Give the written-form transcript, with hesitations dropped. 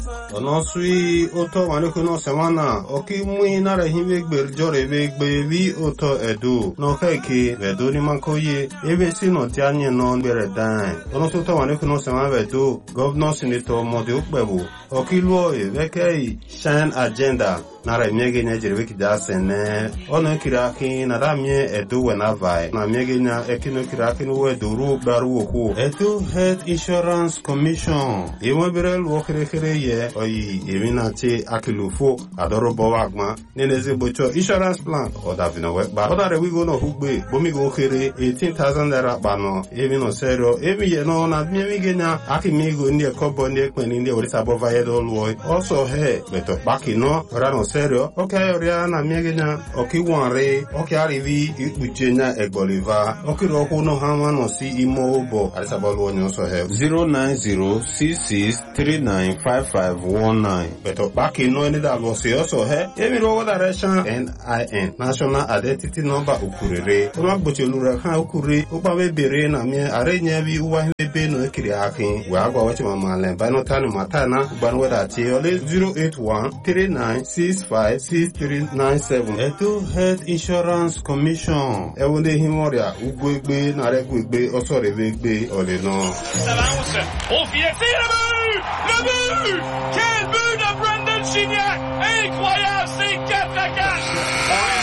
Ono sui oto waneko no semana oki mui nara hime gberjore vegbe vi oto edu no keke vedo ni mankoye ebe si no tianye no bere dan ono soto waneko no semana vedo governor senator mode ukbebu oki luo veke shine agenda nara miege nya jirwe kida sene ono kiraki nara mie edu wena vai na miege nya ekino kiraki no wedu baru oku edu health insurance commission ewo bere luo kere ye oyi eminati akilufo adoro bowagma neneze bocho insurance plan odavino weba odare wigo no hugbe bomigo kere 18,000 naira bano emino serio emiye no na miegenya akimigo ndi kobo ndi ekpeni ndi orisa bova yedo luo also he beto baki no rano serio okay oria na miegenya okiwanre okay arivi ikpuchenya egboliva okiro kuno hama no si imo obo arisa bolu nyo so he 09066395519 beto baki no any that was also he emiro direction NIN national identity number ukurere ona gbochelu kan ukure upawe bere na mi arenya bi uwa be no kiri akin we agwa wachi mama len by no tanu matana gban weda ti ole 08139656397 eto health insurance commission ewonde himoria ugwegbe na regwegbe osorevegbe ole no Salawsa au fiatira le but quel but de Brandon Gignac incroyable c'est 4-4